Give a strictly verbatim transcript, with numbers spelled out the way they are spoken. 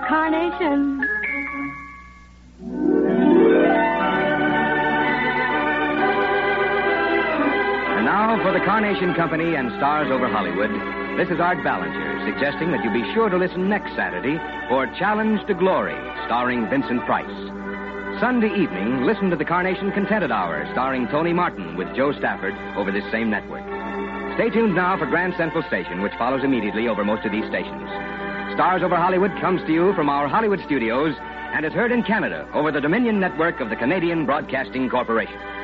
Carnation. And now for the Carnation Company and Stars Over Hollywood, this is Art Ballinger suggesting that you be sure to listen next Saturday for Challenge to Glory, starring Vincent Price. Sunday evening, listen to the Carnation Contented Hour, starring Tony Martin with Joe Stafford over this same network. Stay tuned now for Grand Central Station, which follows immediately over most of these stations. Stars Over Hollywood comes to you from our Hollywood studios and is heard in Canada over the Dominion Network of the Canadian Broadcasting Corporation.